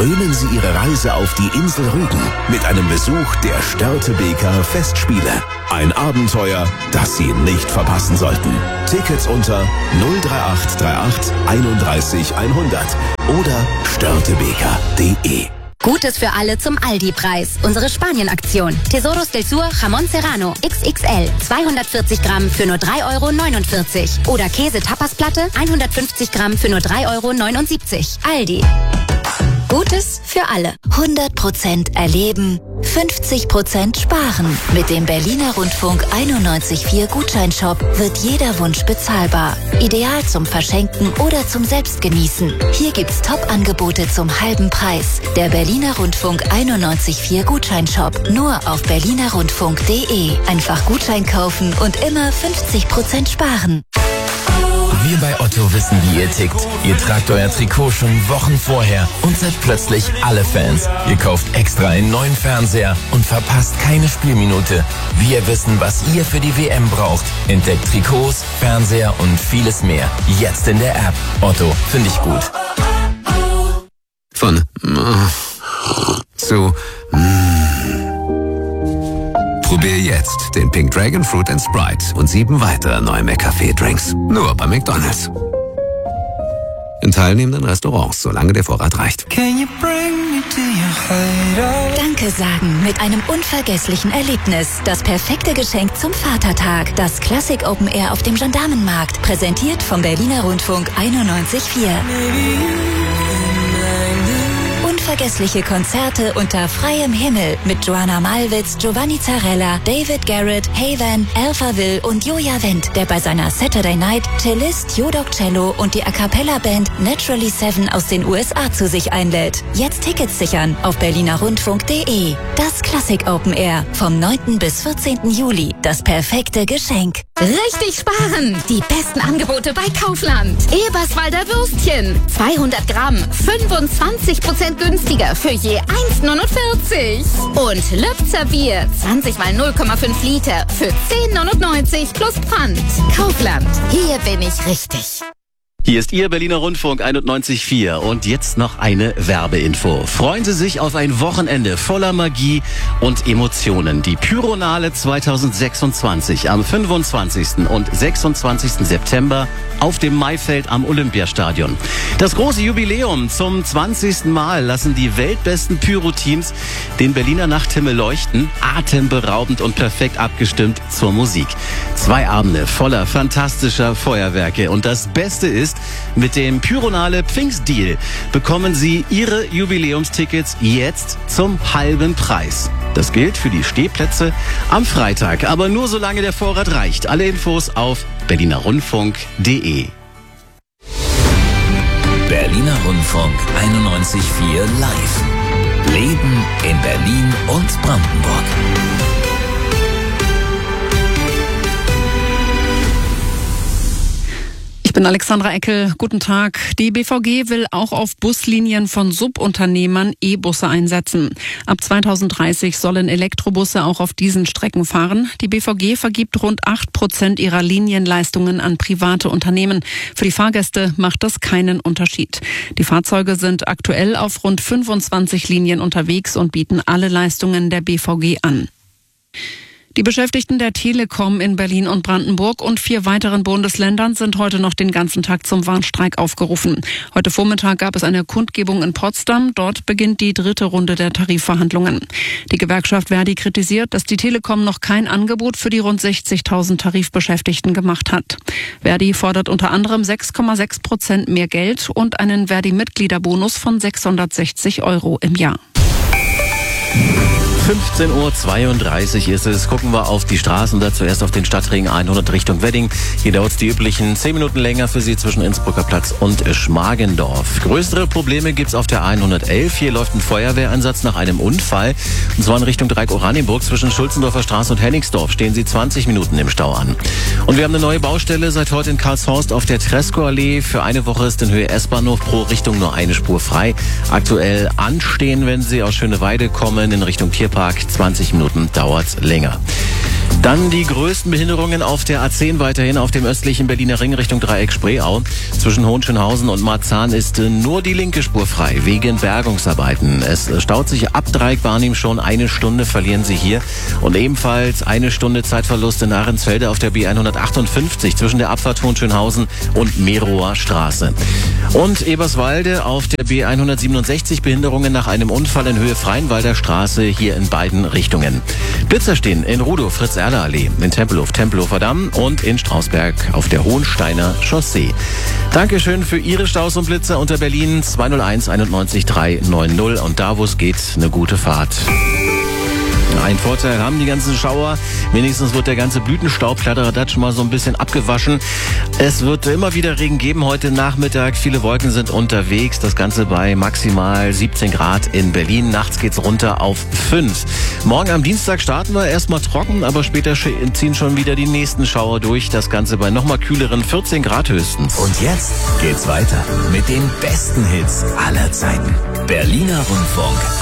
Krönen Sie Ihre Reise auf die Insel Rügen mit einem Besuch der Störtebeker Festspiele. Ein Abenteuer, das Sie nicht verpassen sollten. Tickets unter 03838 31 100 oder störtebeker.de. Gutes für alle zum Aldi-Preis. Unsere Spanien-Aktion. Tesoros del Sur Jamón Serrano XXL 240 Gramm für nur 3,49 € oder Käse-Tapasplatte 150 Gramm für nur 3,79 €. Aldi. Gutes für alle. 100% erleben, 50% sparen. Mit dem Berliner Rundfunk 91.4 Gutscheinshop wird jeder Wunsch bezahlbar. Ideal zum Verschenken oder zum Selbstgenießen. Hier gibt's Top-Angebote zum halben Preis. Der Berliner Rundfunk 91.4 Gutscheinshop. Nur auf berlinerrundfunk.de. Einfach Gutschein kaufen und immer 50% sparen. Wir bei Otto wissen, wie ihr tickt. Ihr tragt euer Trikot schon Wochen vorher und seid plötzlich alle Fans. Ihr kauft extra einen neuen Fernseher und verpasst keine Spielminute. Wir wissen, was ihr für die WM braucht. Entdeckt Trikots, Fernseher und vieles mehr. Jetzt in der App. Otto, finde ich gut. Von zu Probier jetzt den Pink Dragon Fruit & Sprite und 7 weitere neue McCafé-Drinks. Nur bei McDonald's. In teilnehmenden Restaurants, solange der Vorrat reicht. Danke sagen mit einem unvergesslichen Erlebnis. Das perfekte Geschenk zum Vatertag. Das Classic Open Air auf dem Gendarmenmarkt. Präsentiert vom Berliner Rundfunk 91.4. Unvergessliche Konzerte unter freiem Himmel mit Joanna Malwitz, Giovanni Zarella, David Garrett, Haven, Alphaville und Joja Wendt, der bei seiner Saturday Night Cellist Jodok Cello und die A Cappella Band Naturally 7 aus den USA zu sich einlädt. Jetzt Tickets sichern auf berlinerrundfunk.de. Das Classic Open Air vom 9. bis 14. Juli. Das perfekte Geschenk. Richtig sparen! Die besten Angebote bei Kaufland. Eberswalder Würstchen. 200 Gramm. 25% günstiger für je 1,49 €. Und Lübzer Bier. 20 mal 0,5 Liter für 10,99 € plus Pfand. Kaufland. Hier bin ich richtig. Hier ist Ihr Berliner Rundfunk 91.4 und jetzt noch eine Werbeinfo. Freuen Sie sich auf ein Wochenende voller Magie und Emotionen. Die Pyronale 2026 am 25. und 26. September auf dem Maifeld am Olympiastadion. Das große Jubiläum. Zum 20. Mal lassen die weltbesten Pyro-Teams den Berliner Nachthimmel leuchten. Atemberaubend und perfekt abgestimmt zur Musik. 2 Abende voller fantastischer Feuerwerke. Und das Beste ist, mit dem Pyronale Pfingstdeal bekommen Sie Ihre Jubiläumstickets jetzt zum halben Preis. Das gilt für die Stehplätze am Freitag, aber nur solange der Vorrat reicht. Alle Infos auf berlinerrundfunk.de. Berliner Rundfunk 91.4 live. Leben in Berlin und Brandenburg. Ich bin Alexandra Eckel. Guten Tag. Die BVG will auch auf Buslinien von Subunternehmern E-Busse einsetzen. Ab 2030 sollen Elektrobusse auch auf diesen Strecken fahren. Die BVG vergibt rund 8% ihrer Linienleistungen an private Unternehmen. Für die Fahrgäste macht das keinen Unterschied. Die Fahrzeuge sind aktuell auf rund 25 Linien unterwegs und bieten alle Leistungen der BVG an. Die Beschäftigten der Telekom in Berlin und Brandenburg und 4 weiteren Bundesländern sind heute noch den ganzen Tag zum Warnstreik aufgerufen. Heute Vormittag gab es eine Kundgebung in Potsdam. Dort beginnt die 3. Runde der Tarifverhandlungen. Die Gewerkschaft Verdi kritisiert, dass die Telekom noch kein Angebot für die rund 60.000 Tarifbeschäftigten gemacht hat. Verdi fordert unter anderem 6,6% mehr Geld und einen Verdi-Mitgliederbonus von 660 € im Jahr. 15:32 Uhr ist es. Gucken wir auf die Straßen. Da zuerst auf den Stadtring 100 Richtung Wedding. Hier dauert es die üblichen 10 Minuten länger für Sie zwischen Innsbrucker Platz und Schmargendorf. Größere Probleme gibt's auf der 111. Hier läuft ein Feuerwehreinsatz nach einem Unfall. Und zwar in Richtung Dreieck Oranienburg. Zwischen Schulzendorfer Straße und Hennigsdorf stehen Sie 20 Minuten im Stau an. Und wir haben eine neue Baustelle seit heute in Karlshorst auf der Treskow-Allee. Für eine Woche ist in Höhe S-Bahnhof pro Richtung nur eine Spur frei. Aktuell anstehen, wenn Sie aus Schöneweide kommen in Richtung Tierpark. 20 Minuten dauert's länger. Dann die größten Behinderungen auf der A10 weiterhin auf dem östlichen Berliner Ring Richtung Dreieck Spreeau. Zwischen Hohenschönhausen und Marzahn ist nur die linke Spur frei, wegen Bergungsarbeiten. Es staut sich ab Dreieck Barnim schon 1 Stunde, verlieren Sie hier. Und ebenfalls 1 Stunde Zeitverlust in Ahrensfelde auf der B158 zwischen der Abfahrt Hohenschönhausen und Merower Straße. Und Eberswalde auf der B167 Behinderungen nach einem Unfall in Höhe Freienwalder Straße, hier in beiden Richtungen. Blitzer stehen in Rudow, Fritz-Erler-Allee, in Tempelhof, Tempelhofer Damm und in Strausberg auf der Hohensteiner Chaussee. Dankeschön für Ihre Staus und Blitzer unter Berlin 201 91 390 und da, wo es geht, eine gute Fahrt. Ein Vorteil haben die ganzen Schauer. Wenigstens wird der ganze Blütenstaub, Kladderadatsch, mal so ein bisschen abgewaschen. Es wird immer wieder Regen geben heute Nachmittag. Viele Wolken sind unterwegs. Das Ganze bei maximal 17 Grad in Berlin. Nachts geht's runter auf 5. Morgen am Dienstag starten wir erstmal trocken, aber später ziehen schon wieder die nächsten Schauer durch. Das Ganze bei nochmal kühleren 14 Grad höchstens. Und jetzt geht's weiter mit den besten Hits aller Zeiten. Berliner Rundfunk.